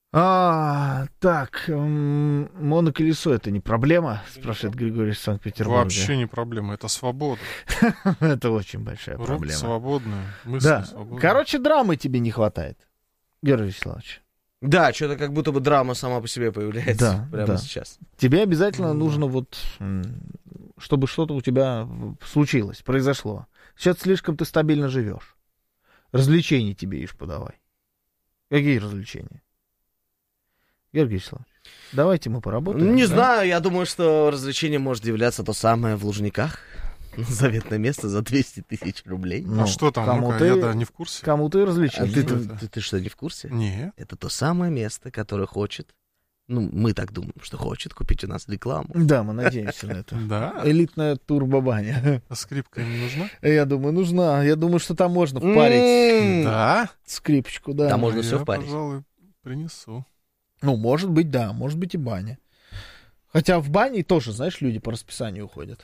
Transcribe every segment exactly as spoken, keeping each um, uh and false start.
А, так, м, моноколесо — это не проблема, спрашивает Григорий из Санкт-Петербурга. Вообще не проблема, это свобода. Это очень большая Руки проблема. свободные, мысли Да, свободные. короче, драмы тебе не хватает, Георгий Вячеславович. Да, что-то как будто бы драма сама по себе появляется Да, прямо да. сейчас. Тебе обязательно Ну, нужно вот, м, чтобы что-то у тебя случилось, произошло. Сейчас слишком ты стабильно живешь. Развлечений тебе ишь подавай. Какие развлечения? Георгий Вячеславович, давайте мы поработаем. Не да? знаю, я думаю, что развлечением может являться то самое в Лужниках. Заветное место за двести тысяч рублей. Ну, а что там? кому Ну-ка, ты- я да, не в курсе. Кому-то и А развлечения. ты, что ты- это? ты- ты что, не в курсе? Нет. Это то самое место, которое хочет, ну, мы так думаем, что хочет купить у нас рекламу. Да, мы надеемся на это. Да? Элитная турбобаня. А скрипка не нужна? Я думаю, нужна. Я думаю, что там можно впарить М, Да? скрипочку, да. Там можно Ну, всё я, впарить. пожалуй, принесу. Ну, может быть, да, может быть и баня. Хотя в бане тоже, знаешь, люди по расписанию уходят.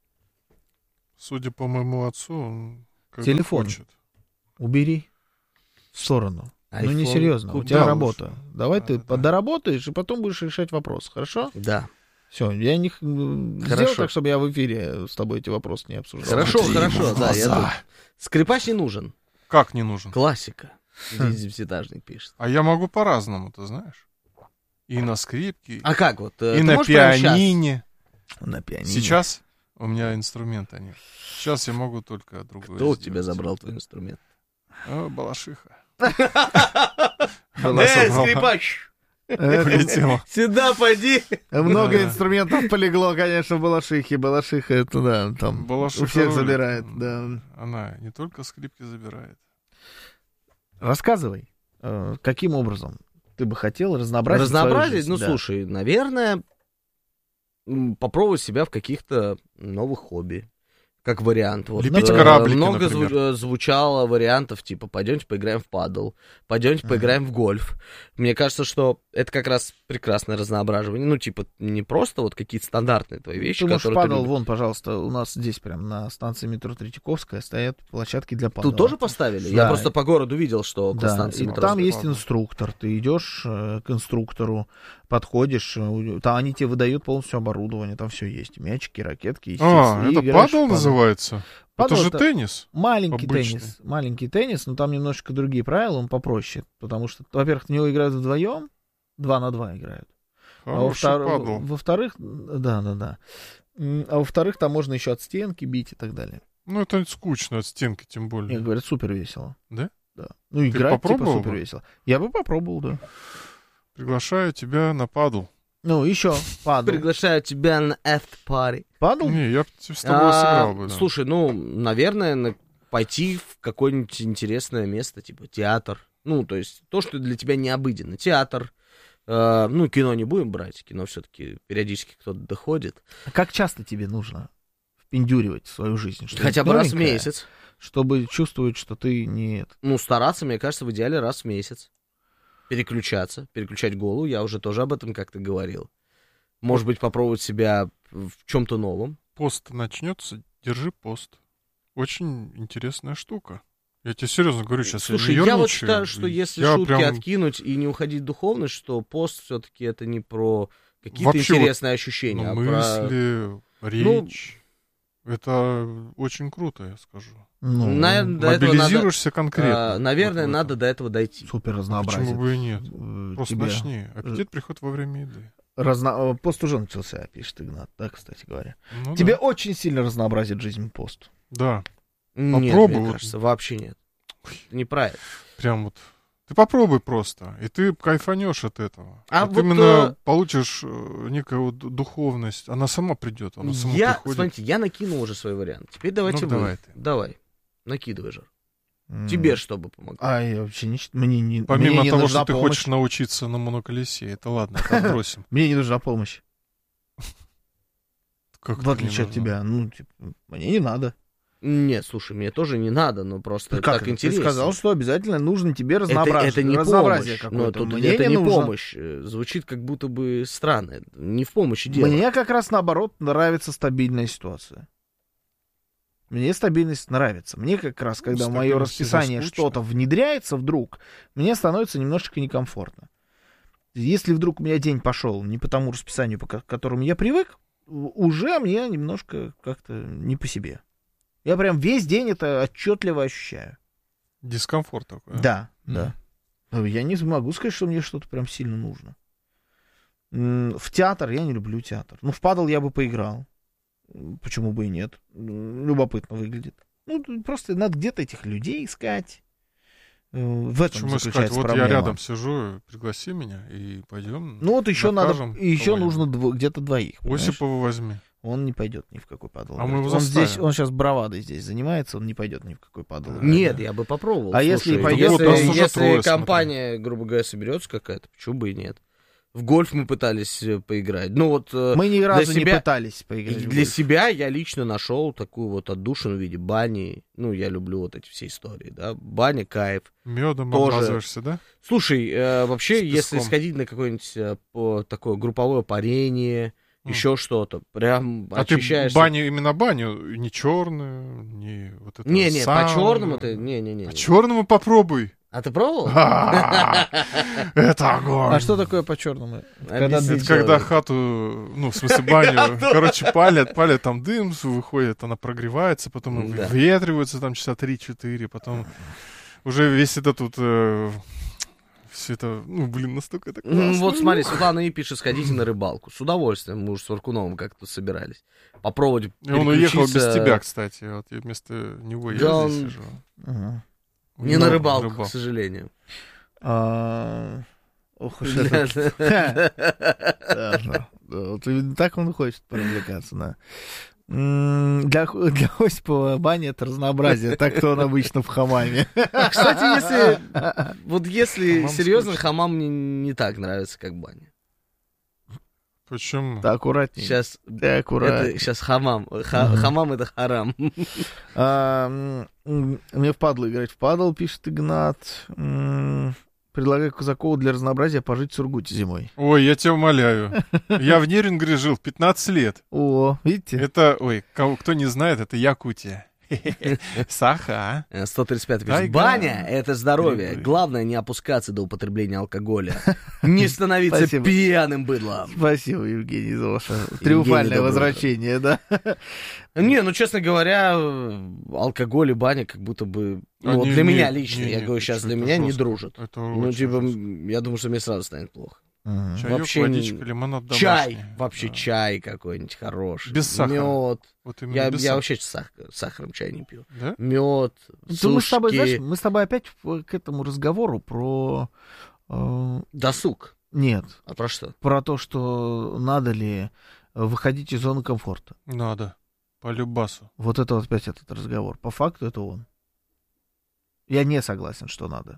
Судя по моему отцу, он когда Телефон. хочет. Убери в сторону. Ну, не iPhone серьезно, у купи. тебя Да, работа. лучше. Давай Да, ты да. доработаешь, и потом будешь решать вопрос, хорошо? Да. Все, я не... х- м, Сделай Хорошо. так, чтобы я в эфире с тобой эти вопросы не обсуждал. Хорошо, Смотри хорошо, ему в да. Я глаза. думаю. Скрипач не нужен. Как не нужен? Классика. Хм. Десятиэтажник пишет. А я могу по-разному, ты знаешь. И на скрипке, А как вот? э, и ты на можешь прямо щас? пианине. На пианино. Сейчас у меня инструмента нет. Сейчас я могу только другую Кто у сделать. тебя забрал твой инструмент? А, Балашиха. Э, Она собрала. скрипач! Э, Полетела. Сюда пойди! Много Да. инструментов полегло, конечно, в Балашихе. Балашиха, это да, там Балашиха у всех рулит. забирает, да. Она не только скрипки забирает. Рассказывай, э, каким образом ты бы хотел разнообразить свою Разнообразить? жизнь? Ну, Да. слушай, наверное, м, попробовать себя в каких-то новых хобби. Как вариант. Вот, Лепить э, кораблики, много например. зву- э, звучало вариантов, типа, пойдемте поиграем в падл, пойдемте Мгм. поиграем в гольф. Мне кажется, что это как раз прекрасное разноображивание. Ну, типа, не просто вот какие-то стандартные твои вещи, Ты можешь которые ты падал, любишь. вон, пожалуйста, у нас здесь прям на станции метро Третьяковская стоят площадки для падала. Тут тоже поставили? Да. Я просто по городу видел, что около Да, станции и метро. там стоит. есть инструктор, ты идешь э, к инструктору, подходишь, э, у- там они тебе выдают полностью оборудование, там все есть, мячики, ракетки, естественно. А, и это играешь в падал падал. называется? Падал Это же это теннис. Маленький обычный. теннис, маленький теннис, но там немножечко другие правила, он попроще, потому что, во-первых, в него играют вдвоем, два на два играют, а Хороший во-втор- падал. во-вторых, да, да, да, М, а во-вторых, там можно еще от стенки бить и так далее. Ну, это скучно от стенки, тем Мне более. говорят, супер весело. Да? Да. Ну, играть типа попробовал супер бы? весело. Я бы попробовал, да. Приглашаю тебя на падл. Ну, еще падал. Приглашаю тебя на after party. Падал? Не, я б с тобой А, сыграл бы. Да. Слушай, ну, наверное, на- пойти в какое-нибудь интересное место, типа театр. Ну, то есть то, что для тебя необыденно. Театр. Э, ну, кино не будем брать. Кино все-таки периодически кто-то доходит. А как часто тебе нужно впендюривать свою жизнь? Что-нибудь Хотя бы раз в новенькое, месяц. Чтобы чувствовать, что ты не... это. Ну, стараться, мне кажется, в идеале раз в месяц. Переключаться, переключать голову. Я уже тоже об этом как-то говорил. Может быть, попробовать себя в чем-то новом. Пост начнется, держи пост. Очень интересная штука. Я тебе серьезно говорю, сейчас Слушай, я я вот нервничаю. считаю, что если Я шутки прям откинуть и не уходить в духовность, что пост все-таки это не про какие-то Вообще вот, интересные ощущения, ну, а про... мысли, речь. Это очень круто, я скажу. Ну, Наверное, до этого надо, Мобилизируешься конкретно. а, наверное, вот в надо этом. до этого дойти. супер А разнообразие. почему бы и нет? Э, Просто тебе начни. Аппетит приходит во время еды. разно- э, Пост уже начался, пишет Игнат, да, кстати говоря. Ну Тебе да. очень сильно разнообразит жизнь пост. Да, Нет, Попробуй мне вот. кажется, вообще нет. Это неправильно. прям вот. Ты попробуй просто, и ты кайфанешь от этого. А вот вот, именно э, получишь э, некую вот духовность. Она сама придет, она сама Я, приходит. смотрите, я накинул уже свой вариант. Теперь давайте Ну, вы. давай ты. Давай. Накидывай же. М. Тебе чтобы помогло. А я вообще не... щ- Мне не, Помимо мне не того, нужна что ты помощь. хочешь научиться на моноколесе, это ладно, это отбросим. Мне не нужна помощь. Как В это не отличие от нужно? тебя. Ну, типа, мне не надо. Нет, слушай, мне тоже не надо, но просто Ты как так это? Ты интересно. сказал, что обязательно нужно тебе это, разнообразие. это не разнообразие помощь. Но какое-то. тут Мне это не нужно. помощь. Э, Звучит как будто бы странно. Не в помощи дело. Мне как раз наоборот нравится стабильная ситуация. Мне стабильность нравится. Мне как раз, когда в мое стабильность всегда расписание скучно. что-то внедряется вдруг, мне становится немножечко некомфортно. Если вдруг у меня день пошел не по тому расписанию, по ко- к которому я привык, у- уже мне немножко как-то не по себе. Я прям весь день это отчетливо ощущаю. Дискомфорт такой. Да, Мгм. да. Ну, я не могу сказать, что мне что-то прям сильно нужно. М, В театр я не люблю театр. Ну, в падл я бы поиграл. М, Почему бы и нет? М, Любопытно выглядит. Ну, тут просто надо где-то этих людей искать. Э, В этом Почему искать? заключается Вот проблема. я рядом сижу, пригласи меня и пойдем. Ну, вот еще надо, накажем и еще кого-нибудь. нужно дво- где-то двоих. понимаешь? Осипова возьми. Он не пойдет ни в какой падл. А мы его он заставим. здесь, он сейчас бравадой здесь занимается, он не пойдет ни в какой падл. Нет, я бы попробовал. А если Слушай, пойдет, если, то нас уже если трое, компания, грубо говоря, соберется какая-то, почему бы и нет? В гольф мы пытались э, поиграть. Ну вот э, Мы ни разу не себя- пытались поиграть. в для гольф. себя я лично нашел такую вот отдушину в виде бани. Ну, я люблю вот эти все истории, да. Баня, кайф. Медом Тоже. обмазываешься, да? Слушай, э, вообще, С если песком. сходить на какое-нибудь э, по- такое групповое парение, М. еще что-то, прям А ты очищаешься. баню, именно баню, не черную, не вот это. Не-не, по сауну. черному ты... Не-не-не. По черному попробуй. А ты пробовал? А, Это огонь. А что такое по-черному? Когда Объясни, ты- Это когда хату, ну, в смысле баню, короче, палят, палят, там дым выходит, она прогревается, потом Да. выветривается там часа три-четыре, потом уже весь этот вот, э, все это, ну, блин, настолько это классно. М, Вот смотри, Светлана И пишет, сходите на рыбалку. С удовольствием, мы уже с Варкуновым как-то собирались. Попробовать И он уехал без переключиться. тебя, кстати, вот я вместо него я Да здесь он- сижу. Ага. У Не него на рыбалку, рыбалка. к сожалению. А, Ох уж это. Да, да. Вот именно так он хочет поразвлекаться, да. М, Для, Хо- для Осипова баня — это разнообразие, так-то он обычно в хамаме. Кстати, если вот если Хамам серьезно, скучно. хамам мне не так нравится, как баня. Почему? Да, аккуратнее. Сейчас Да, это аккуратнее. сейчас хамам. Ха- Мгм. Хамам это харам. А, м, м, Мне в падл играть. В падл, пишет Игнат. М, Предлагаю Казакову для разнообразия пожить в Сургуте зимой. Ой, я тебя умоляю. Я в Нерюнгри жил пятнадцать лет. О, видите? Это, ой, кого, кто не знает, это Якутия. Саха. Э, сто тридцать пять Тайга. пишет. Баня — это здоровье. Грибы. Главное не опускаться до употребления алкоголя. Не становиться Спасибо. пьяным быдлом. Спасибо, Евгений, за ваше триумфальное доброе возвращение, да? Не, ну, честно говоря, э, алкоголь и баня как будто бы... Ну, А, вот не, для не, меня не, лично, не, я говорю, ты сейчас что, для это меня не жестко. дружат. Это Ну, очень типа, жестко. м, я думаю, что мне сразу станет плохо. Мгм. Чаёк, вообще водичка, не- лимонад домашний. Чай, вообще Да. чай какой-нибудь хороший. Без сахара. Мед. Вот именно Я, без я сахара. вообще с сах- с сахаром чай не пью. Да? Мед, Да мы с тобой, знаешь, сушки, мы с тобой опять в- к этому разговору про... э, досуг. Нет, А про что? про то, что надо ли выходить из зоны комфорта. Надо. По любасу. Вот это вот опять этот разговор. По факту это он. Я не согласен, что надо.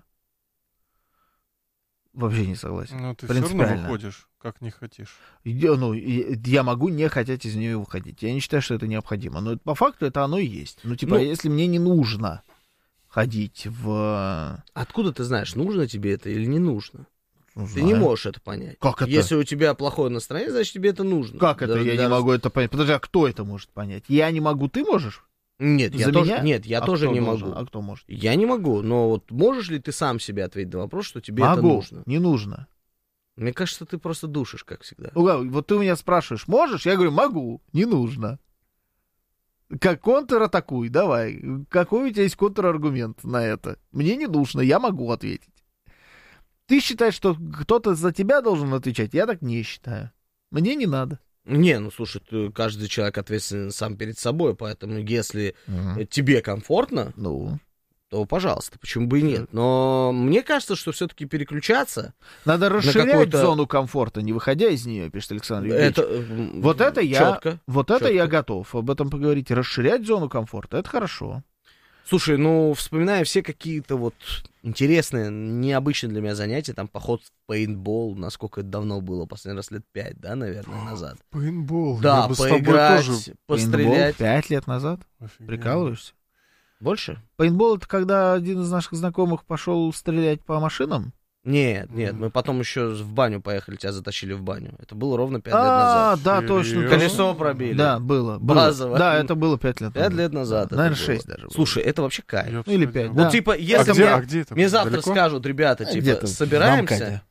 Вообще не согласен. Ну, ты все равно Принципиально. выходишь, как не хотишь. Я, ну, и- я могу не хотеть из нее выходить. Я не считаю, что это необходимо. Но это, по факту это оно и есть. Ну, типа, Ну- если мне не нужно ходить в... Откуда ты знаешь, нужно тебе это или не нужно? ну, Ты знаю. не можешь это понять. Как это? Если у тебя плохое настроение, значит тебе это нужно. Как это? Даже- Я не даже- могу это понять. Подожди, а кто это может понять? Я не могу, ты можешь? Нет, я За тоже, меня? нет, я А тоже кто не должен? могу. А кто может? Я не могу, но вот можешь ли ты сам себе ответить на вопрос, что тебе это Могу. нужно? Не нужно. Мне кажется, ты просто душишь, как всегда. Ну, как, вот ты у меня спрашиваешь, можешь? Я говорю, могу. Не нужно. Как контратакуй, давай. Какой у тебя есть контраргумент на это? Мне не нужно, я могу ответить. Ты считаешь, что кто-то за тебя должен отвечать? Я так не считаю. Мне не надо. Не, ну слушай, ты- каждый человек ответственен сам перед собой, поэтому если тебе комфортно, Ну, то пожалуйста, почему бы и нет. Но мне кажется, что все-таки переключаться, надо расширять какой-то- зону комфорта, не выходя из нее, пишет Александр Евгеньевич. это м, Вот это я- четко. Вот это я Чётко. готов об этом поговорить. Расширять зону комфорта, это хорошо. Слушай, ну, вспоминая все какие-то вот интересные, необычные для меня занятия, там, поход в пейнтбол, насколько это давно было, последний раз лет пять, да, наверное, назад. Пейнтбол. Да, я бы с тобой поиграть, тоже... пострелять. Пейнтбол пять лет назад? Офигенно. Прикалываешься? Больше? Пейнтбол — это когда один из наших знакомых пошел стрелять по машинам? Нет, нет, Мгм. мы потом еще в баню поехали, тебя затащили в баню. Это было ровно пять лет А, назад. да, точно. Серьезно? точно. Колесо пробили. Да, было. было. Базово. Да, это было пять лет назад. Пять лет назад. это Наверное, было. шесть даже. было. Слушай, это вообще кайф. Я Ну, или бы пять, сходил. да. Вот типа, А если где, мне, а где это? мне завтра Далеко? скажут, ребята, А типа, где-то в собираемся, Амкаде.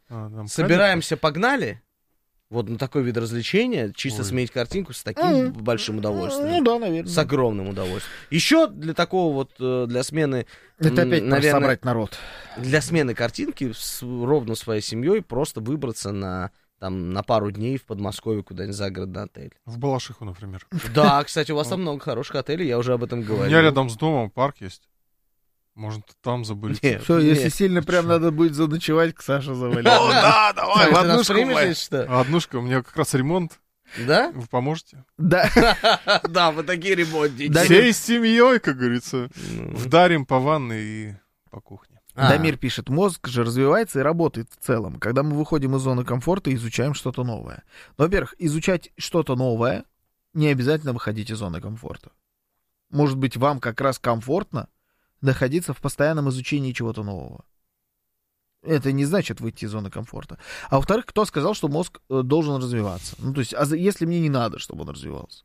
А, там собираемся, погнали. Вот на такой вид развлечения, чисто Ой. сменить картинку с таким Ну, большим удовольствием. Ну да, наверное. С огромным удовольствием. Еще для такого вот, э, для смены... Это м, опять про наверное, собрать народ. для смены картинки с ровно своей семьей просто выбраться на, там, на пару дней в Подмосковье куда-нибудь за город на отель. В Балашиху, например. Да, кстати, у вас там много хороших отелей, я уже об этом У говорил. меня рядом с домом парк есть. Может, там забыли. Нет, Все, если нет. сильно прям Чё? надо будет заночевать, к Саше завалить. О, да, давай, Сань, в ты нас однушку, примешь, блядь. или что? А однушка, у меня как раз ремонт. Да? Вы поможете? Да. Да, вы такие ремонтники. Да, Всей семьей, как говорится, Ну. вдарим по ванной и по кухне. А, Дамир пишет, мозг же развивается и работает в целом. Когда мы выходим из зоны комфорта и изучаем что-то новое. Ну, во-первых, изучать что-то новое не обязательно выходить из зоны комфорта. Может быть, вам как раз комфортно находиться в постоянном изучении чего-то нового. Это не значит выйти из зоны комфорта. А во-вторых, кто сказал, что мозг э, должен развиваться? Ну, то есть, а за- если мне не надо, чтобы он развивался?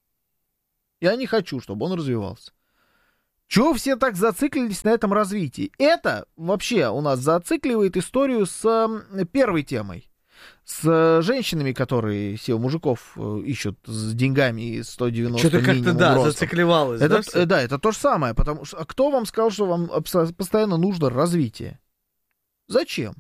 Я не хочу, чтобы он развивался. Чего все так зациклились на этом развитии? Это вообще у нас зацикливает историю с э, первой темой. С э, женщинами, которые все мужиков э, ищут с деньгами и сто девяносто Что-то как-то, минимум да, ростом. зацикливалось, Это, да, всё? э, да, это то же самое, потому что... А кто вам сказал, что вам абсо- постоянно нужно развитие? Зачем?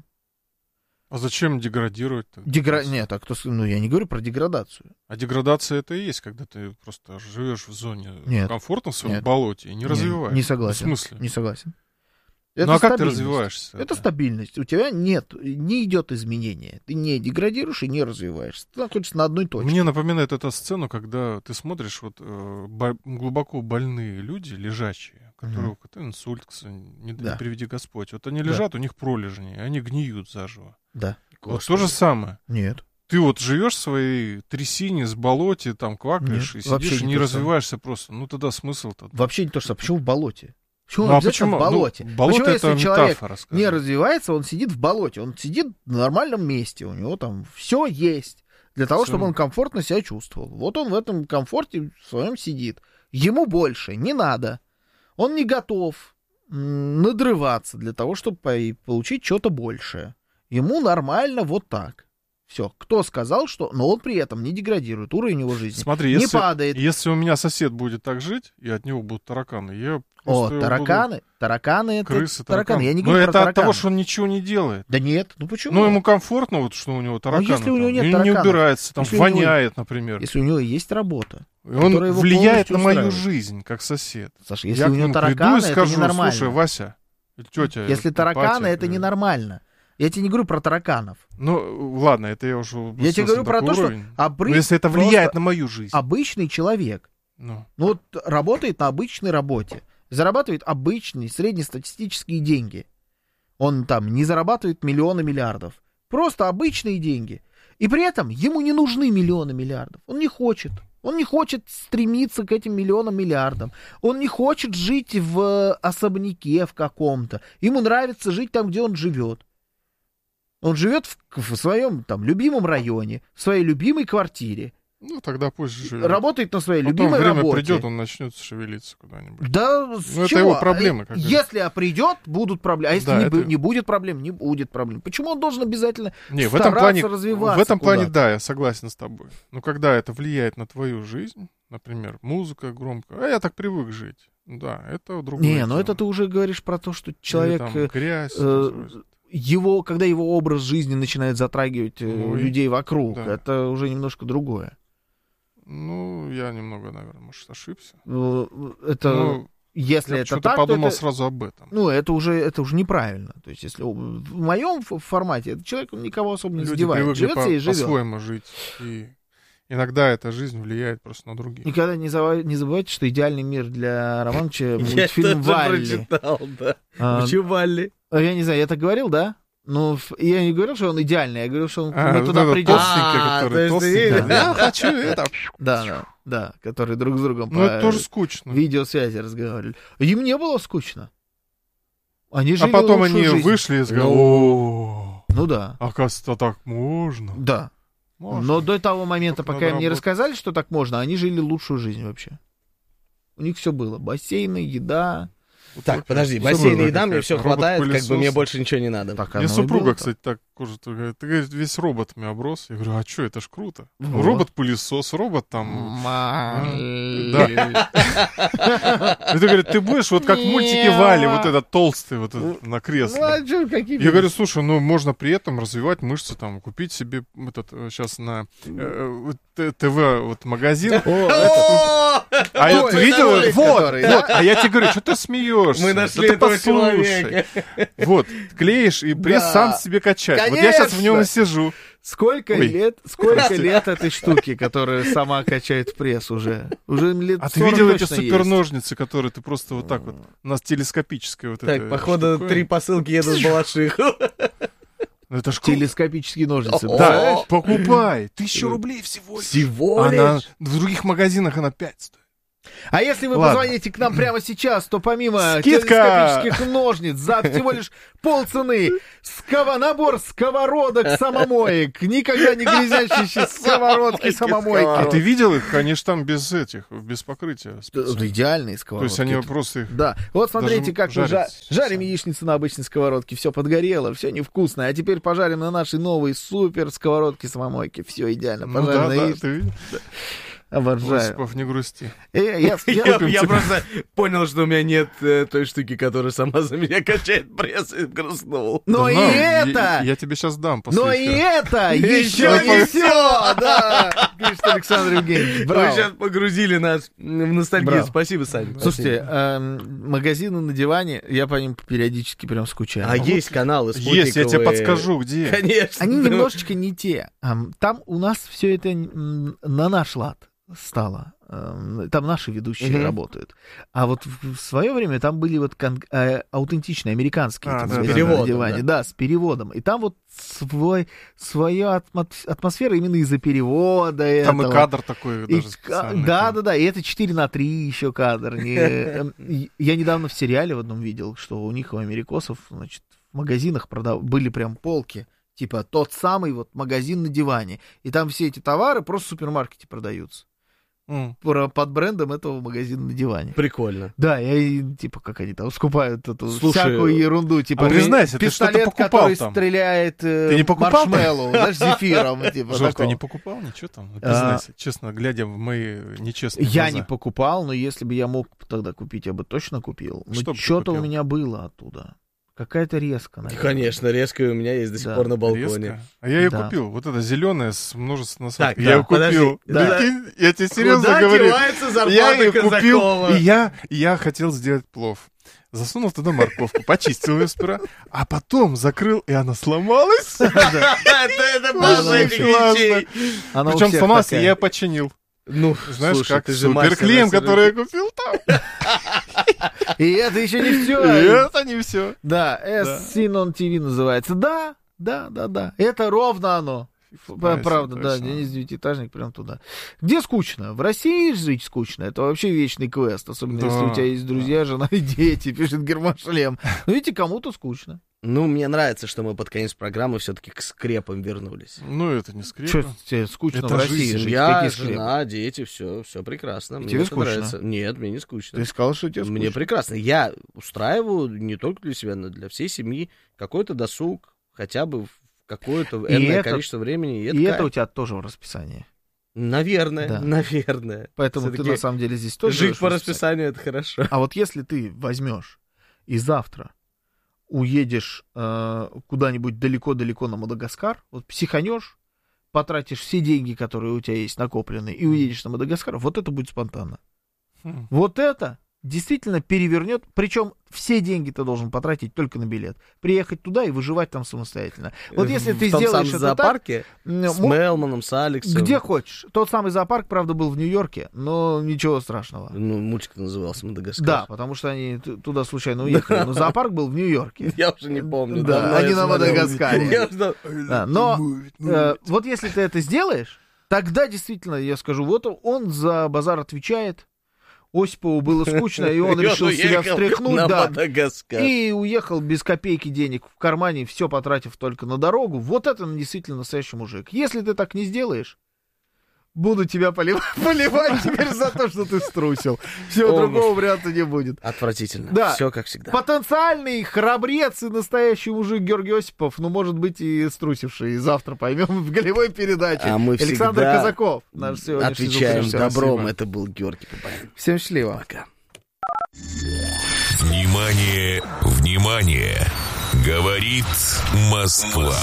А зачем деградировать-то? Дегра... Нет, а кто... с- Ну, я не говорю про деградацию. А деградация это и есть, когда ты просто живешь в зоне Нет. комфортно в своем Нет. болоте и не развиваешься. Не согласен. В смысле? Не согласен. Ну Это а как ты стабильность. развиваешься? Это стабильность. У тебя нет, не идет изменения. Ты не деградируешь и не развиваешься. Ты находишься на одной точке. Мне напоминает эта сцену, когда ты смотришь, вот э, бо- глубоко больные люди, лежачие, которые Мгм. инсульт, кстати, не, Да. не приведи Господь. Вот они Да. лежат, у них пролежни, и они гниют заживо. Да. Вот то же самое. Нет. Ты вот живешь в своей трясине, с болоте, там квакаешь, Нет, и вообще сидишь, и не не то же самое. развиваешься просто. Ну тогда смысл-то. Вообще не то же самое. Почему в болоте? Почему Ну, а обязательно почему? в болоте? Ну, болото Почему, это если человек метафора, скажем. не развивается, он сидит в болоте? Он сидит в нормальном месте. У него там все есть для того, Всё. чтобы он комфортно себя чувствовал. Вот он в этом комфорте в своем сидит. Ему больше не надо. Он не готов м, надрываться для того, чтобы по- получить что-то большее. Ему нормально вот так. Все. Кто сказал, что... Но он при этом не деградирует. Уровень его жизни Смотри, не если, падает. если у меня сосед будет так жить, и от него будут тараканы, я О, просто тараканы. Тараканы это... буду... Крысы, тараканы. тараканы. Я не Но говорю это про от тараканов. того, что он ничего не делает. Да нет, ну почему? Ну, ему комфортно, вот, что у него тараканы. если у него там, нет и не тараканов? убирается, там Если у него- воняет, например. Если у него есть работа. И он которая его влияет полностью на мою устраивает. жизнь, как сосед. Саша, если я у к него нему приду тараканы, и это скажу, ненормально. слушай, Вася, или тетя, Если или тараканы, батя, это э, ненормально. Я тебе не говорю про тараканов. Ну, ладно, это я уже... Я тебе говорю про то, что уровень. обры- Но если это просто влияет на мою жизнь. обычный человек, Ну, ну вот работает на обычной работе, зарабатывает обычные среднестатистические деньги. Он там не зарабатывает миллионы миллиардов. Просто обычные деньги. И при этом ему не нужны миллионы миллиардов. Он не хочет. Он не хочет стремиться к этим миллионам миллиардам. Он не хочет жить в особняке в каком-то. Ему нравится жить там, где он живет. Он живет в, в своем там любимом районе, в своей любимой квартире. ну, тогда пусть живет. Работает на своей Потом любимой время работе. придет, он начнет шевелиться куда-нибудь. Да, с Ну, это чего? его проблемы, как Если а придет, будут проблемы. А если Да, не, это- бу- не будет проблем, не будет проблем. Почему он должен обязательно Не, в этом стараться плане, развиваться в этом плане, куда-то? да, я согласен с тобой. Но когда это влияет на твою жизнь, например, музыка громко, а я так привык жить, да, это другое Не, но дело. это ты уже говоришь про то, что Или человек, там э, грязь, э, развозит. его, когда его образ жизни начинает затрагивать э, Ой, людей вокруг, да. это уже немножко другое. Ну, я немного, наверное, может, ошибся. Э, Это, Ну, если я это почему-то так, подумал то это, сразу об этом. ну, это уже, это уже неправильно. То есть, если в моем ф- формате, этот человек он никого особо не Люди задевает. привыкли Живет по- себе и живет. по-своему жить. И иногда эта жизнь влияет просто на других. Никогда не, зава- не забывайте, что идеальный мир для Романовича Я мультфильм тоже Валли. прочитал, да. А, Почему Валли? я не знаю, я так говорил, да? Ну, ф- я не говорил, что он идеальный, я говорил, что он А, мы вот туда этот придем. толстенький, А, который то есть толстенький. ты- Я хочу это. Да, да, да, которые друг с другом Ну, по это тоже скучно. видеосвязи разговаривали. Им не было скучно. Они А жили потом лучшую они жизнь. вышли и сказали, Ну. о, Ну да, оказывается, так можно. да. Можно. Но до того момента, Только пока надо им не работать. рассказали, что так можно, они жили лучшую жизнь вообще. У них все было. Бассейны, еда. Так, подожди, Всё бассейн было и еда, мне какая-то, все хватает, как бы робот-пылесос. мне больше ничего не надо. Так Мне оно и супруга, было. кстати, так кожу. Ты, говорит, ты говорит, весь роботами оброс. Я говорю, а что, это ж круто. Вот. Робот-пылесос, робот там... Малый. Да. И ты, говорит, ты будешь вот как в мультике Вали, вот этот толстый вот этот на Ну, кресле. а чё, какие Я говорю, слушай, ну можно при этом развивать мышцы, там, купить себе этот сейчас на э, э, ТВ вот магазин. О, А я- Ой, ты видел? который, Вот, который, вот. да? А я тебе говорю, что ты смеешься? Мы Да нашли ты этого послушай. человека. Вот, клеишь и пресс Да. сам себе качать. Вот я сейчас в нем и Конечно. сижу. Сколько Ой. лет, сколько лет этой штуки, которая сама качает пресс уже? Уже лет А ты сорок видел эти точно есть. суперножницы, которые ты просто вот так вот, у нас телескопическая вот Так, эта походу, штуковина. три посылки едут с Балашиху. Ну это ж круто. Телескопические ножницы. О, Да, О. покупай. Тысячу рублей всего лишь. Всего Она, лишь? в других магазинах она пять стоит. А если вы Ладно. позвоните к нам прямо сейчас, то помимо Скидка! телескопических ножниц за всего лишь полцены скова... набор сковородок самомоек, никогда не грязящиеся сковородки самомойки. А ты видел их? Они ж там без этих, без покрытия. Это специально. идеальные То сковородки. есть они просто их... Да, вот смотрите, Даже как мы жа- жарить жарим сами. яичницу на обычной сковородке, все подгорело, все невкусно, а теперь пожарим на нашей новой супер сковородке самомойки, все идеально, Ну да, пожаренная да, яичница. ты видел? Обожаю. Осипов, не грусти. Э, я- я- Я, купим я тебе. просто понял, что у меня нет э, той штуки, которая сама за меня качает пресс, и грустнул. Но Да и на, я- это, Я тебе сейчас дам после но и эфира. это еще Еще не не все, да, пишет Александр Евгеньевич. Вы Браво. сейчас погрузили нас в ностальгию. Браво. Спасибо, Саня. Слушайте, эм, магазины на диване, я по ним периодически прям скучаю. А есть каналы Есть, я тебе спутниковые? подскажу, где. Конечно. Они немножечко не те. Ам, Там у нас все это м, на наш лад стало. Ам, Там наши ведущие Мгм. работают. А вот в в свое время там были вот кон- э, аутентичные американские А, эти да, магазины с переводом, на диване. Да. с переводом. И там вот свой, своя атмо- атмосфера именно из-за перевода Там и этого. кадр такой И даже ка- специальный. да, да, да, и это четыре на три еще кадр. Не, эм, и- Я недавно в сериале в одном видел, что у них, у америкосов, значит, в магазинах продав... были прям полки, типа тот самый вот магазин на диване. И там все эти товары просто в супермаркете продаются. М. Про- Под брендом этого магазина на диване. Прикольно. Да, и типа, как они там скупают эту Слушай, всякую ерунду, типа а признайся, ты пистолет, что-то покупал который там? стреляет э, Ты не покупал? маршмеллоу, знаешь, зефиром, типа Жор, ты такого. не покупал ничего там? Ну, А. Признайся, честно, глядя в мои нечестные Я глаза. не покупал, но если бы я мог тогда купить, я бы точно купил. Что Но бы ты что-то у купил? меня было оттуда. Какая-то резка, наверное. Конечно, резкая у меня есть до сих Да. пор на балконе. Резко. А я ее Да. купил. Вот эта зеленая с множеством Так, насадок. да, я ее подожди. купил. Да. Прикинь, я тебе серьезно Куда говорю. девается Я зарплата ее купил, Казакова? и я, я хотел сделать плов. Засунул туда морковку, почистил ее сперва, а потом закрыл, и она сломалась. Это это Ладно, больше этих ладно. вещей. Она у Причем всех сломалась, и такая. я ее починил. Ну, Знаешь, слушай, как ты же мастер суперклеем, на который я купил там. И это еще не И все. это не все. Да, S-Synon ти ви называется. Да, да, да, да. Это ровно оно. Ф- Точно, Правда, да, точно. Денис Девятиэтажник прям туда. Где скучно? В России жить скучно. Это вообще вечный квест. Особенно Да, если у тебя есть друзья, жена и дети, пишет Гермошлем. Ну, видите, кому-то скучно. Ну, мне нравится, что мы под конец программы все-таки к скрепам вернулись. Ну, это не скрепа. Что тебе скучно Это в России жизнь. жить? Семья, Какие скрепы? жена, дети, все, все прекрасно. Мне тебе это скучно? нравится. Нет, мне не скучно. Ты сказал, что тебе скучно. Мне прекрасно. Я устраиваю не только для себя, но для всей семьи какой-то досуг, хотя бы в какое-то И энное это- количество времени. И это, И кайф. это у тебя тоже в расписании. Наверное, Да. наверное. Поэтому ты Всё-таки на самом деле здесь тоже жить живешь по в расписании. расписанию — это хорошо. А вот если ты возьмешь и завтра уедешь э, куда-нибудь далеко-далеко на Мадагаскар, вот психанешь, потратишь все деньги, которые у тебя есть накопленные, и уедешь на Мадагаскар, вот это будет спонтанно. Хм. Вот это действительно перевернет, причем все деньги ты должен потратить только на билет. Приехать туда и выживать там самостоятельно. Вот если В ты том сделаешь самом это зоопарке так, с м, Мелманом, с Алексом. где хочешь. Тот самый зоопарк, правда, был в Нью-Йорке, но ничего страшного. Ну, мультик назывался «Мадагаскар». Да, потому что они т- туда случайно уехали. Но зоопарк был в Нью-Йорке. Я уже не помню. Да, давно они я на смотрел. Мадагаскаре. Я уже- Да, но э, вот если ты это сделаешь, тогда действительно, я скажу, вот он за базар отвечает. Осипову было скучно, и он И решил себя уехал встряхнуть, на да. Мадагаскар. И уехал без копейки денег в кармане, все потратив только на дорогу. Вот это действительно настоящий мужик. Если ты так не сделаешь, буду тебя поливать, поливать теперь за то, что ты струсил. Все, другого варианта не будет. Отвратительно. Да. Все как всегда. Потенциальный храбрец и настоящий мужик Георгий Осипов, ну, может быть, и струсивший. Завтра поймем в голевой передаче. А мы Александр всегда Казаков, наш сегодняшний отвечаем звукорежиссер. добром. Спасибо. Это был Георгий Бабаян. Всем счастливо. Пока. Внимание, внимание! Говорит Москва.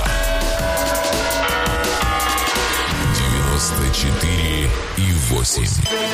девяносто четыре и восемь.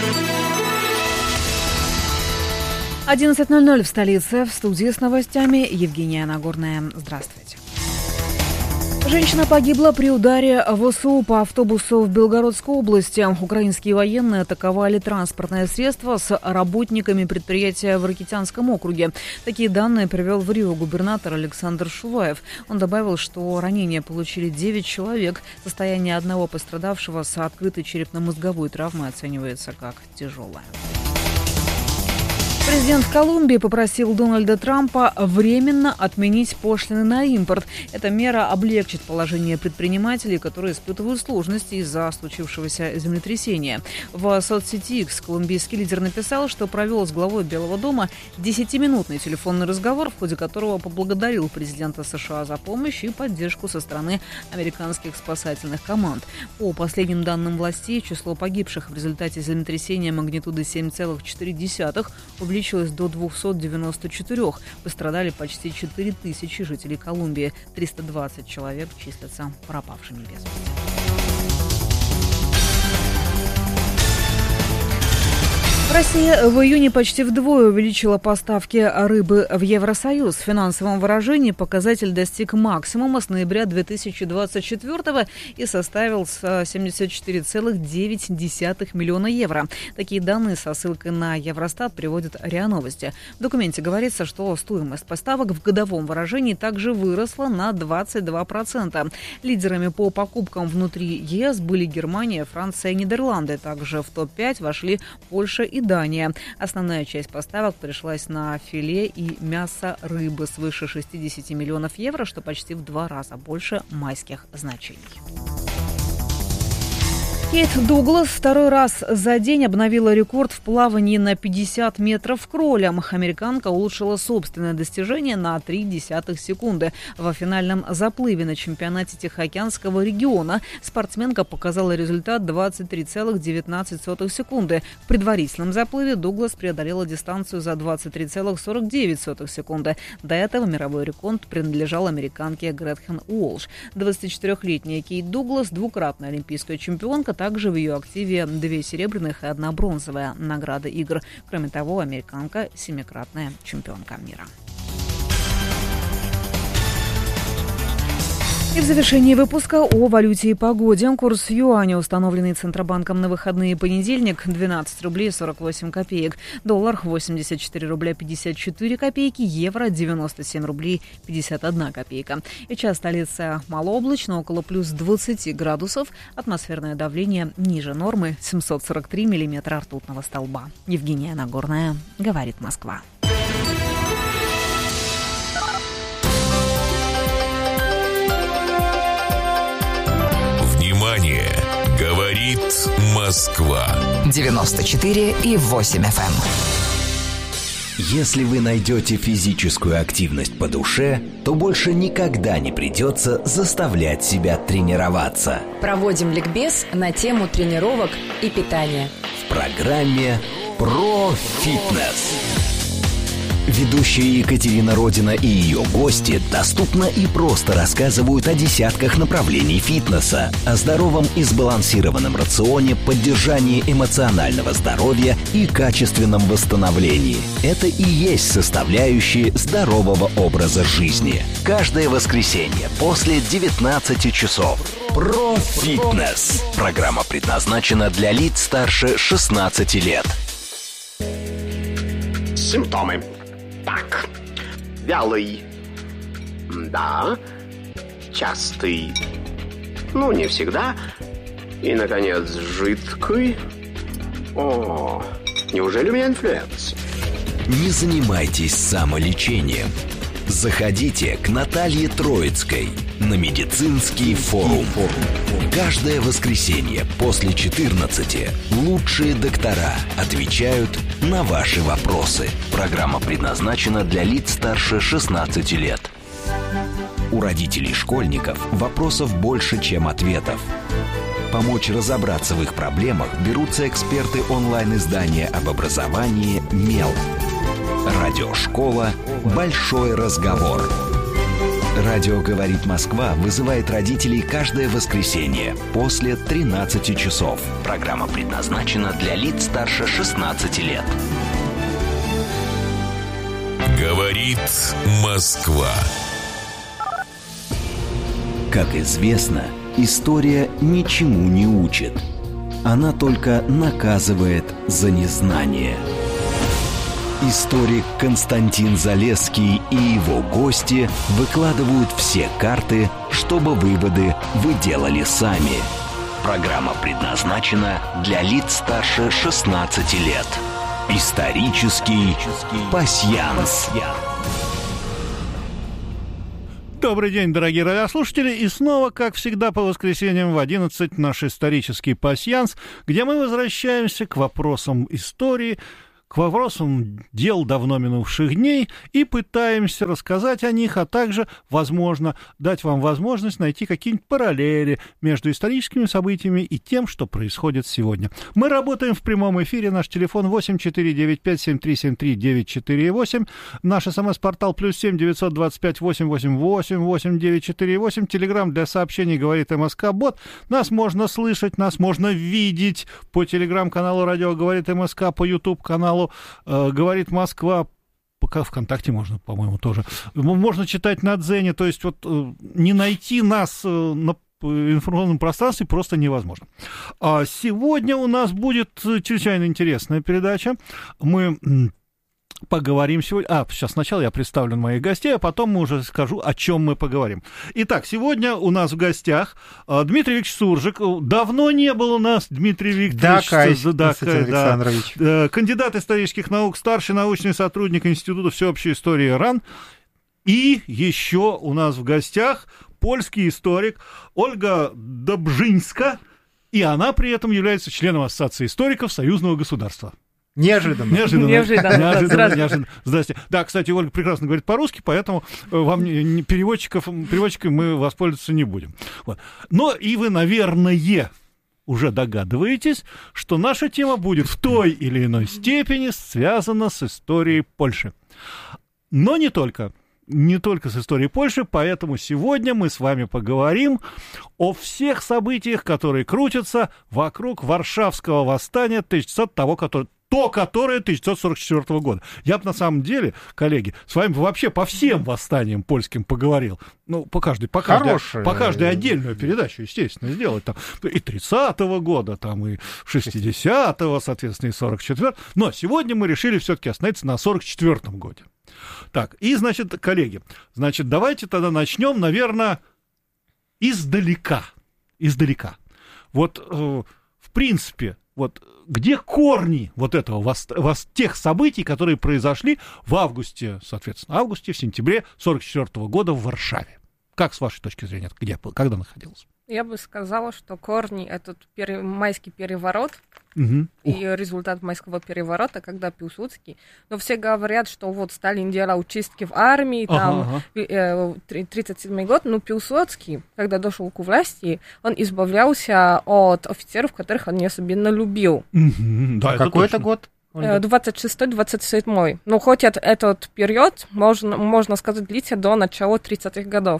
одиннадцать ноль ноль в столице. В студии с новостями Евгения Нагорная. Здравствуйте. Женщина погибла при ударе ВСУ по автобусу в Белгородской области. Украинские военные атаковали транспортное средство с работниками предприятия в Ракитянском округе. Такие данные привел в Рио губернатор Александр Шуваев. Он добавил, что ранения получили девять человек. Состояние одного пострадавшего с открытой черепно-мозговой травмой оценивается как тяжелое. Президент Колумбии попросил Дональда Трампа временно отменить пошлины на импорт. Эта мера облегчит положение предпринимателей, которые испытывают сложности из-за случившегося землетрясения. В соцсети X колумбийский лидер написал, что провел с главой Белого дома десятиминутный телефонный разговор, в ходе которого поблагодарил президента США за помощь и поддержку со стороны американских спасательных команд. По последним данным властей, число погибших в результате землетрясения магнитудой семь целых четыре десятых увеличилось до двухсот девяноста четырёх. Пострадали почти четыре тысячи жителей Колумбии. триста двадцать человек числятся пропавшими без вести. Россия в июне почти вдвое увеличила поставки рыбы в Евросоюз. В финансовом выражении показатель достиг максимума с ноября две тысячи двадцать четвёртого и составил семьдесят четыре целых девять десятых миллиона евро. Такие данные со ссылкой на Евростат приводит РИА Новости. В документе говорится, что стоимость поставок в годовом выражении также выросла на двадцать два процента. Лидерами по покупкам внутри ЕС были Германия, Франция и Нидерланды. Также в топ пять вошли Польша и Дания. Основная часть поставок пришлась на филе и мясо рыбы свыше шестьдесят миллионов евро, что почти в два раза больше майских значений. Кейт Дуглас второй раз за день обновила рекорд в плавании на пятьдесят метров кролем. Американка улучшила собственное достижение на три десятых секунды. Во финальном заплыве на чемпионате Тихоокеанского региона спортсменка показала результат двадцать три целых девятнадцать сотых секунды. В предварительном заплыве Дуглас преодолела дистанцию за двадцать три целых сорок девять сотых секунды. До этого мировой рекорд принадлежал американке Гретхен Уолш. двадцатичетырёхлетняя Кейт Дуглас, двукратная олимпийская чемпионка, также в ее активе две серебряных и одна бронзовая награды игр. Кроме того, американка семикратная чемпионка мира. И в завершении выпуска о валюте и погоде. Курс юаня, установленный Центробанком на выходные понедельник, двенадцать рублей сорок восемь копеек. Доллар восемьдесят четыре рубля пятьдесят четыре копейки. Евро девяносто семь рублей пятьдесят одна копейка. И час столица малооблачно, около плюс двадцати градусов. Атмосферное давление ниже нормы, семьсот сорок три миллиметра ртутного столба. Евгения Нагорная, говорит Москва. Внимание! Говорит Москва. девяносто четыре и восемь эф эм. Если вы найдете физическую активность по душе, то больше никогда не придется заставлять себя тренироваться. Проводим ликбез на тему тренировок и питания. В программе «Про фитнес». Ведущая Екатерина Родина и ее гости доступно и просто рассказывают о десятках направлений фитнеса, о здоровом и сбалансированном рационе, поддержании эмоционального здоровья и качественном восстановлении. Это и есть составляющие здорового образа жизни. Каждое воскресенье после девятнадцати часов. Про фитнес. Программа предназначена для лиц старше шестнадцати лет. Симптомы. Так, вялый, да, частый, ну не всегда, и, наконец, жидкий. О, неужели у меня инфлюенс? Не занимайтесь самолечением. Заходите к Наталье Троицкой на медицинский форум. Каждое воскресенье после четырнадцати лучшие доктора отвечают на ваши вопросы. Программа предназначена для лиц старше шестнадцати лет. У родителей школьников вопросов больше, чем ответов. Помочь разобраться в их проблемах берутся эксперты онлайн-издания об образовании «Мел». Радиошкола «Большой разговор». Радио «Говорит Москва» вызывает родителей каждое воскресенье после тринадцати часов. Программа предназначена для лиц старше шестнадцати лет. Говорит Москва. Как известно, история ничему не учит. Она только наказывает за незнание. Историк Константин Залесский и его гости выкладывают все карты, чтобы выводы вы делали сами. Программа предназначена для лиц старше шестнадцати лет. Исторический пасьянс. Добрый день, дорогие радиослушатели, и снова, как всегда, по воскресеньям в одиннадцать наш исторический пасьянс, где мы возвращаемся к вопросам истории, к вопросам дел давно минувших дней и пытаемся рассказать о них, а также, возможно, дать вам возможность найти какие-нибудь параллели между историческими событиями и тем, что происходит сегодня. Мы работаем в прямом эфире, наш телефон восемь четыре девять пять семь три семь три девять четыре восемь, наш смс-портал плюс семь девятьсот двадцать пять восемь восемь восемь восемь девять четыре восемь, телеграм для сообщений «Говорит МСК-бот». Нас можно слышать, нас можно видеть по телеграм-каналу «Радио Говорит МСК», по YouTube-каналу «Говорит Москва», пока ВКонтакте можно, по-моему, тоже. Можно читать на Дзене, то есть вот не найти нас на информационном пространстве просто невозможно. А сегодня у нас будет чрезвычайно интересная передача. Мы поговорим сегодня... А, сейчас сначала я представлю моих гостей, а потом мы уже скажу, о чем мы поговорим. Итак, сегодня у нас в гостях Дмитрий Викторович Суржик. Давно не был у нас Дмитрий Викторович. Да, Кай, да, Александрович. Да, кандидат исторических наук, старший научный сотрудник Института всеобщей истории РАН. И еще у нас в гостях польский историк Ольга Добжинска, и она при этом является членом Ассоциации историков Союзного государства. Неожиданно. Неожиданно. Неожиданно. Неожиданно. Неожиданно. Здрасте. Да, кстати, Ольга прекрасно говорит по-русски, поэтому вам не, переводчиков, переводчиками мы воспользоваться не будем. Вот. Но и вы, наверное, уже догадываетесь, что наша тема будет в той или иной степени связана с историей Польши. Но не только. Не только с историей Польши, поэтому сегодня мы с вами поговорим о всех событиях, которые крутятся вокруг Варшавского восстания тысяча девятьсот того, который то, которое тысяча девятьсот сорок четвёртого года. Я бы на самом деле, коллеги, с вами вообще по всем восстаниям польским поговорил. Ну, по каждой, по каждой, по каждой отдельную передачу, естественно, сделать. Там и тридцатого года, там и шестидесятого, соответственно, и сорок четвёртого. Но сегодня мы решили все-таки остановиться на сорок четвёртом годе. Так, и, значит, коллеги, значит, давайте тогда начнем, наверное, издалека. Издалека. Вот, э, в принципе, вот где корни вот этого, вос, вос, тех событий, которые произошли в августе, соответственно, августе, в сентябре сорок четвёртого года в Варшаве? Как, с вашей точки зрения, где, когда находился? Я бы сказала, что корни — это пере, майский переворот, угу. и результат майского переворота, когда Пилсудский. Но все говорят, что вот Сталин делал чистки в армии, там, ага, ага. тридцать седьмой год, но Пилсудский, когда дошел к власти, он избавлялся от офицеров, которых он не особенно любил. Угу. Да, какой это год? двадцать шестой двадцать седьмой. Ну, хоть этот период, можно, можно сказать, длится до начала тридцатых годов.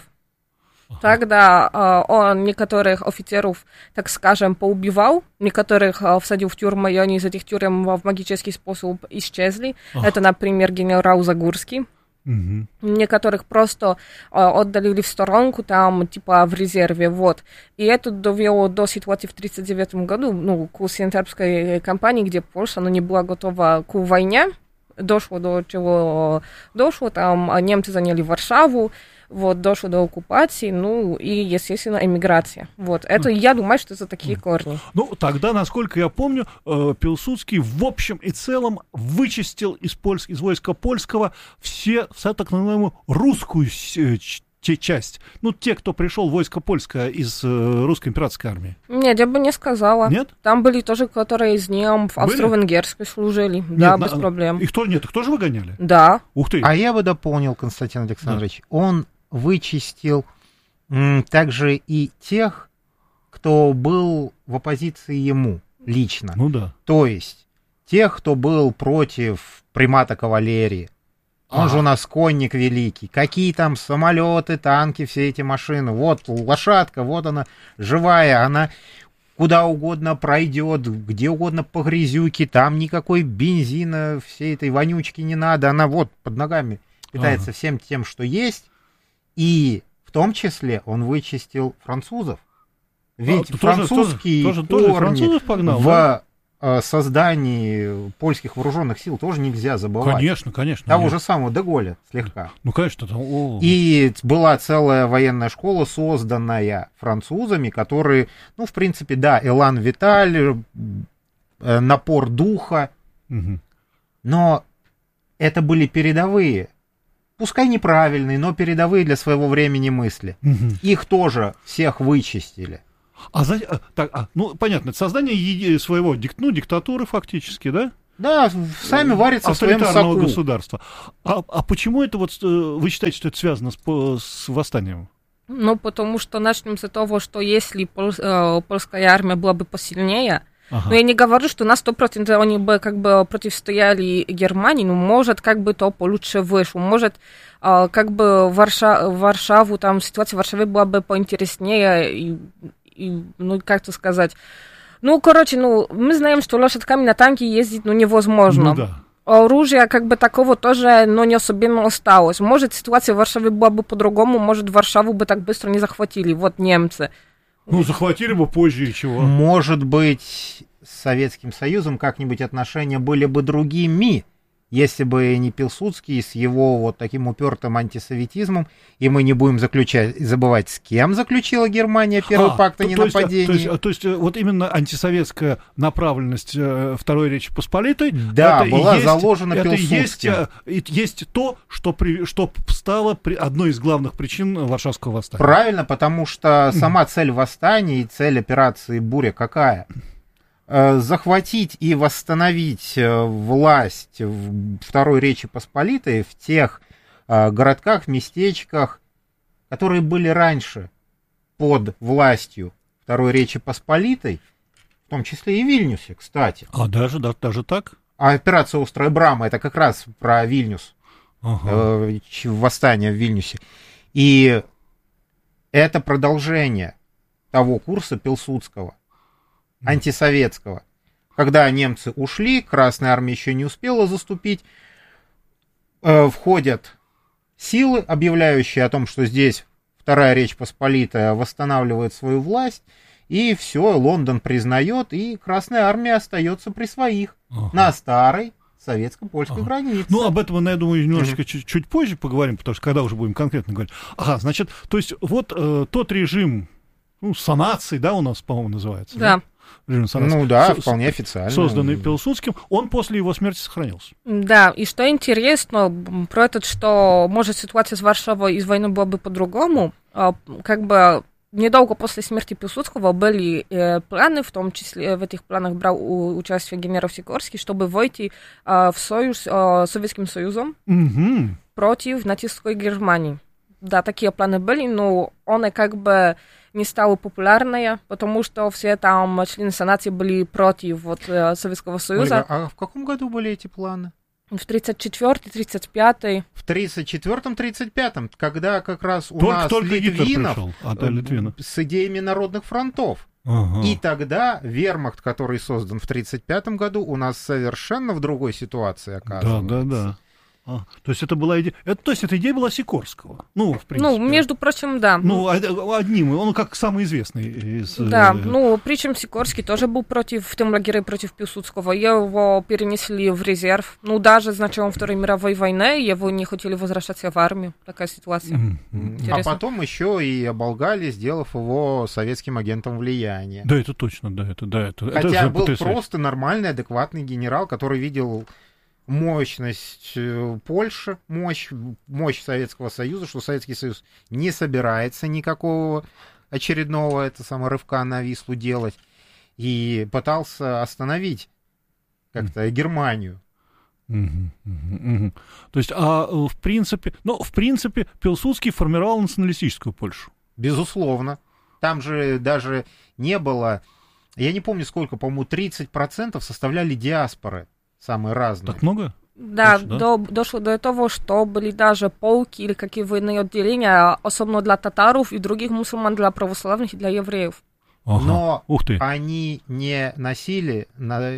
Тогда э, он некоторых офицеров, так скажем, поубивал, некоторых э, всадил в тюрьму, и они из этих тюрем в магический способ исчезли. Ага. Это, например, генерал Загурский. Угу. Некоторых просто э, отдалили в сторонку, там, типа, в резерве, вот. И это довело до ситуации в тридцать девятом году, ну, к Сентябрьской кампании, где Польша, ну, не была готова к войне. Дошло до чего дошло, там немцы заняли Варшаву, вот, дошло до оккупации, ну, и, естественно, эмиграция. Вот, это, я думаю, что это такие корни. Ну, тогда, насколько я помню, Пилсудский в общем и целом вычистил из, польск... из войска польского все, вся так называемую русскую часть. Ну, те, кто пришел в войско польское из русской императорской армии. Нет, я бы не сказала. Нет? Там были тоже, которые из немцев, австро-венгерской служили. Нет, да, без на... проблем. Их тоже нет, их тоже выгоняли? Да. Ух ты. А я бы дополнил, Константин Александрович, да. Он вычистил м, также и тех, кто был в оппозиции ему лично. Ну да. То есть тех, кто был против примата кавалерии. Он а. же у нас конник великий. Какие там самолеты, танки, все эти машины. Вот лошадка, вот она живая, она куда угодно пройдет, где угодно по грязюке, там никакой бензина, всей этой вонючки не надо. Она вот под ногами питается ага. всем тем, что есть. И в том числе он вычистил французов. Ведь а, французские тоже, тоже, корни тоже погнал, в да? создании польских вооруженных сил тоже нельзя забывать. Конечно, конечно. Того нет. же самого де Голля слегка. Ну, конечно. Там... О. И была целая военная школа, созданная французами, которые, ну, в принципе, да, элан виталь, напор духа, угу. но это были передовые, пускай неправильные, но передовые для своего времени мысли. Угу. Их тоже всех вычистили. А, так, а, ну, понятно, это создание своего, ну, диктатуры фактически, да? Да, сами варятся в своем соку. Государства. А, а почему это вот, вы считаете, что это связано с, с восстанием? Ну, потому что начнем с того, что если пол, э, польская армия была бы посильнее, ага. но я не говорю, что на сто процентов они бы как бы противостояли Германии, но может как бы то получше вышло, может э, как бы Варша, Варшаву, там ситуация в Варшаве была бы поинтереснее и И, ну, как-то сказать. Ну, короче, ну, мы знаем, что лошадками на танке ездить, ну, невозможно. Ну, да. Оружия, как бы, такого тоже, ну, не особенно осталось. Может, ситуация в Варшаве была бы по-другому, может, Варшаву бы так быстро не захватили, вот немцы. Ну, захватили бы позже и чего. Может быть, с Советским Союзом как-нибудь отношения были бы другими, если бы не Пилсудский с его вот таким упертым антисоветизмом, и мы не будем заключать, забывать, с кем заключила Германия первый а, пакт о ненападении. То есть, то есть вот именно антисоветская направленность э, Второй Речи Посполитой, да, это была есть, заложена это Пилсудским. Есть, есть то, что, при, что стало при, одной из главных причин Варшавского восстания. Правильно, потому что сама цель восстания и цель операции «Буря» какая? Захватить и восстановить власть в Второй Речи Посполитой в тех городках, местечках, которые были раньше под властью Второй Речи Посполитой, в том числе и Вильнюсе, кстати. А даже, да, даже так? А операция «Острая Брама» — это как раз про Вильнюс, ага. э, восстание в Вильнюсе. И это продолжение того курса Пилсудского, антисоветского. Когда немцы ушли, Красная Армия еще не успела заступить, э, входят силы, объявляющие о том, что здесь Вторая Речь Посполитая восстанавливает свою власть, и все, Лондон признает, и Красная Армия остается при своих, ага. на старой советско-польской ага. границе. Ну, об этом мы, я думаю, немножечко mm-hmm. чуть, чуть позже поговорим, потому что когда уже будем конкретно говорить. Ага, значит, то есть вот э, тот режим, ну, санации, да, у нас, по-моему, называется? Да. да? Ну да, Со- вполне официально. Созданный Пилсудским, он после его смерти сохранился. Да, и что интересно про это, что, может, ситуация с Варшавой из войны была бы по-другому, как бы недолго после смерти Пилсудского были э, планы, в том числе в этих планах брал у, участие генерал Сикорский, чтобы войти э, в союз э, с Советским Союзом mm-hmm. против нацистской Германии. Да, такие планы были, но он как бы не стала популярной, потому что все там члены санации были против вот, Советского Союза. Ольга, а в каком году были эти планы? В тридцать четвёртом тридцать пятом. В тридцать четвёртом тридцать пятом, когда как раз у только, нас только Литвинов а, да, Литвинов с идеями народных фронтов. Ага. И тогда вермахт, который создан в тридцать пятом году, у нас совершенно в другой ситуации оказывается. Да, да, да. А, то есть это была идея, это, то есть эта идея была Сикорского, ну, в принципе. Ну, между прочим, да. Ну, одним, он как самый известный из... Да, ну, причем Сикорский тоже был против, в том лагере против Пилсудского, его перенесли в резерв, ну, даже с началом Второй мировой войны его не хотели возвращаться в армию, такая ситуация. Mm-hmm. А потом еще и оболгали, сделав его советским агентом влияния. Да, это точно, да, это, да, это... Хотя это был потрясающе. Просто нормальный, адекватный генерал, который видел... мощность Польши, мощь, мощь Советского Союза, что Советский Союз не собирается никакого очередного это самое, рывка на Вислу делать, и пытался остановить как-то mm. Германию. Mm-hmm, mm-hmm, mm-hmm. То есть, а в принципе, ну, в принципе, Пилсудский формировал националистическую Польшу. Безусловно. Там же даже не было, я не помню сколько, по-моему, тридцать процентов составляли диаспоры. Самые разные. Так много? Да, Точно, до, да, дошло до того, что были даже полки или какие-то военные отделения, особенно для татаров и других мусульман, для православных и для евреев. Ага. Но Ух ты. Они не носили,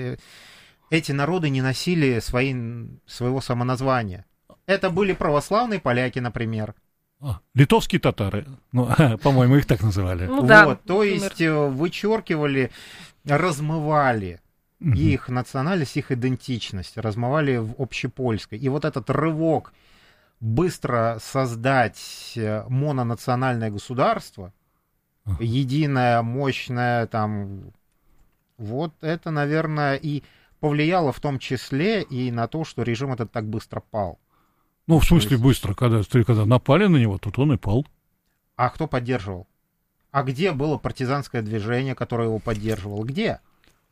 эти народы не носили свои, своего самоназвания. Это были православные поляки, например. А, литовские татары, ну, по-моему, их так называли. Ну, да, вот, то есть вычеркивали, размывали Uh-huh. их национальность, их идентичность, размывали в общепольской. И вот этот рывок быстро создать мононациональное государство, uh-huh. единое, мощное, там, вот это, наверное, и повлияло в том числе и на то, что режим этот так быстро пал. Ну, в смысле есть... быстро, когда, когда напали на него, тут он и пал. А кто поддерживал? А где было партизанское движение, которое его поддерживало? Где?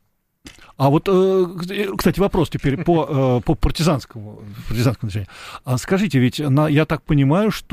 А вот, кстати, вопрос теперь по, по партизанскому, партизанскому движению. А скажите, ведь я так понимаю, что